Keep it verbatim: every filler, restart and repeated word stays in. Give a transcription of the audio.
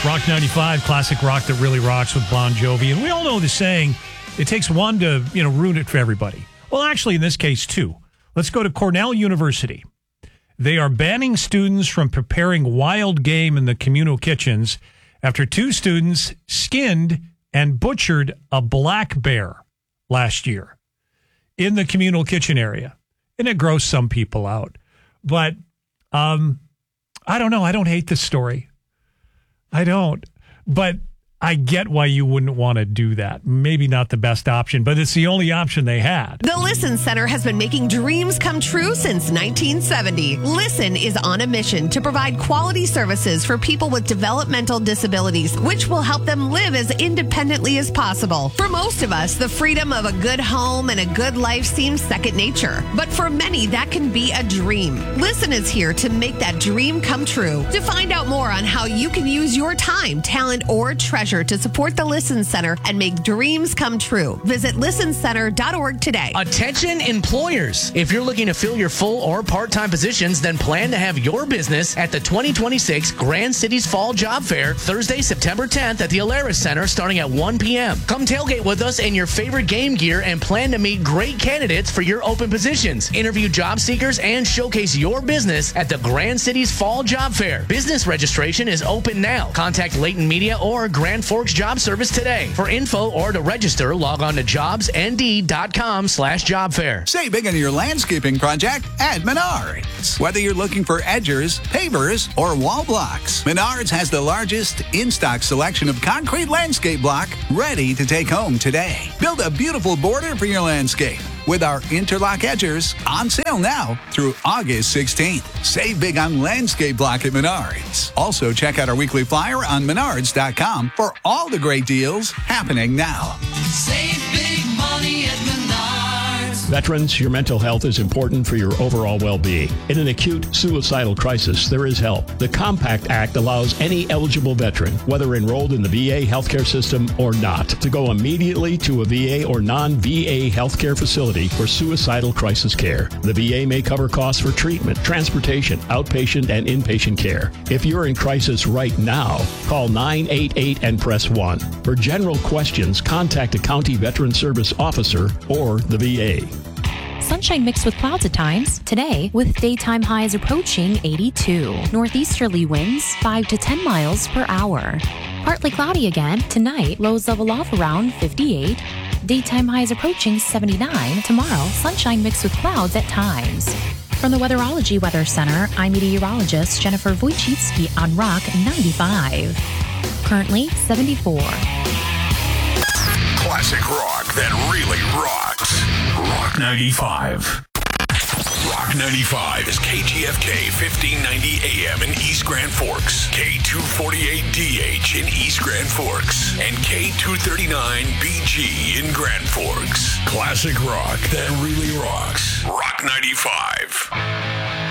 Rock ninety-five, classic rock that really rocks with Bon Jovi. And we all know the saying, it takes one to, you know, ruin it for everybody. Well, actually, in this case, two. Let's go to Cornell University. They are banning students from preparing wild game in the communal kitchens after two students skinned and butchered a black bear last year in the communal kitchen area. And it grossed some people out. But um, I don't know. I don't hate this story. I don't. But I get why you wouldn't want to do that. Maybe not the best option, but it's the only option they had. The Listen Center has been making dreams come true since nineteen seventy. Listen is on a mission to provide quality services for people with developmental disabilities, which will help them live as independently as possible. For most of us, the freedom of a good home and a good life seems second nature. But for many, that can be a dream. Listen is here to make that dream come true. To find out more on how you can use your time, talent, or treasure to support the Listen Center and make dreams come true, visit listen center dot org today. Attention employers. If you're looking to fill your full or part-time positions, then plan to have your business at the twenty twenty-six Grand Cities Fall Job Fair, Thursday, September tenth at the Alaris Center starting at one p.m. Come tailgate with us in your favorite game gear and plan to meet great candidates for your open positions. Interview job seekers and showcase your business at the Grand Cities Fall Job Fair. Business registration is open now. Contact Layton Media or Grand Forks Job Service today. For info or to register, log on to jobsnd.com slash job fair. Save big on your landscaping project at Menards. Whether you're looking for edgers, pavers, or wall blocks, Menards has the largest in-stock selection of concrete landscape block ready to take home today. Build a beautiful border for your landscape with our interlock edgers on sale now through August sixteenth. Save big on landscape block at Menards. Also, check out our weekly flyer on menards dot com for all the great deals happening now. Save big money at Menards. Veterans, your mental health is important for your overall well-being. In an acute suicidal crisis, there is help. The Compact Act allows any eligible veteran, whether enrolled in the V A healthcare system or not, to go immediately to a V A or non-V A healthcare facility for suicidal crisis care. The V A may cover costs for treatment, transportation, outpatient, and inpatient care. If you're in crisis right now, call nine eight eight and press one. For general questions, contact a county veteran service officer or the V A. Sunshine mixed with clouds at times. Today, with daytime highs approaching eighty-two. Northeasterly winds five to ten miles per hour. Partly cloudy again. Tonight, lows level off around fifty-eight. Daytime highs approaching seventy-nine. Tomorrow, sunshine mixed with clouds at times. From the Weatherology Weather Center, I'm meteorologist Jennifer Wojcicki on Rock ninety-five. Currently, seventy-four. Classic rock that really rocks. Rock ninety-five. Rock ninety-five is K G F K fifteen ninety A M in East Grand Forks, K two forty-eight D H in East Grand Forks, and K two thirty-nine B G in Grand Forks. Classic rock that really rocks. Rock ninety-five.